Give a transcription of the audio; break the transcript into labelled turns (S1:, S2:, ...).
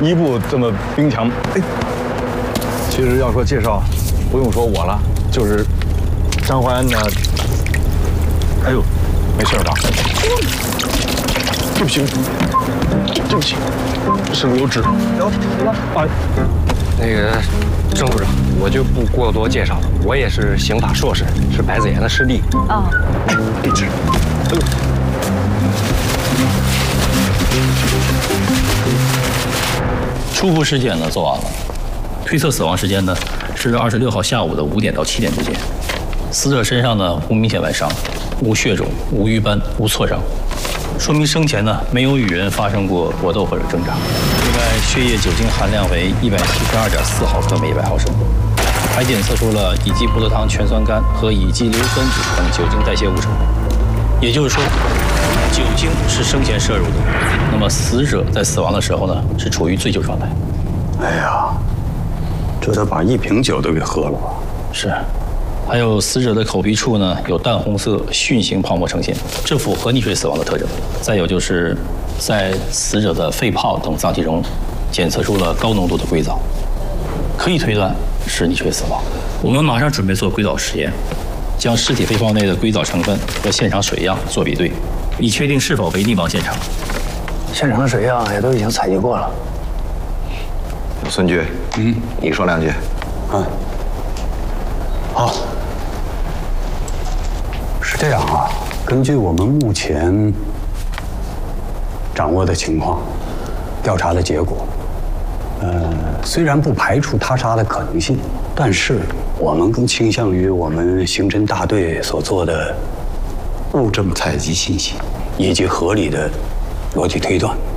S1: 一部这么兵强。哎，其实要说介绍，不用说我了，就是张淮安呢。哎呦，没事吧？对不起，对不起，是不是有纸？有啊。
S2: 那个郑部长，我就不过多介绍了。我也是刑法硕士，是白子岩的师弟。
S3: 哦，
S1: 地址。哎呦。
S4: 初步尸检呢做完了，推测死亡时间呢是26号下午的5点到7点之间。死者身上呢无明显外伤，无血肿，无瘀斑，无挫伤，说明生前呢没有与人发生过搏斗或者挣扎。另外，血液酒精含量为172.4毫克每100毫升，还检测出了乙基葡萄糖全酸酐和乙基硫酸酯等酒精代谢物成分。也就是说，酒精是生前摄入的，那么死者在死亡的时候呢是处于醉酒状态。
S5: 哎呀，这得把1瓶酒都给喝了吧？
S4: 是。还有死者的口鼻处呢有淡红色蕈形泡沫呈现，这符合溺水死亡的特征。再有就是在死者的肺泡等脏器中检测出了高浓度的硅藻，可以推断是溺水死亡。我们马上准备做硅藻实验，将尸体肺泡内的硅藻成分和现场水样做比对，以确定是否为溺亡现场。
S6: 现场的水样也都已经采集过了。
S7: 孙局，你说2句。
S5: 好。是这样啊，根据我们目前掌握的情况，调查的结果，虽然不排除他杀的可能性，但是我们更倾向于我们刑侦大队所做的物证采集信息以及合理的逻辑推断。